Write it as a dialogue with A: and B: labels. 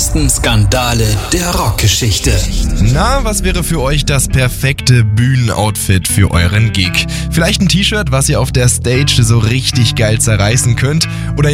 A: größten Skandale der Rockgeschichte.
B: Na, was wäre für euch das perfekte Bühnenoutfit für euren Gig? Vielleicht ein T-Shirt, was ihr auf der Stage so richtig geil zerreißen könnt? Oder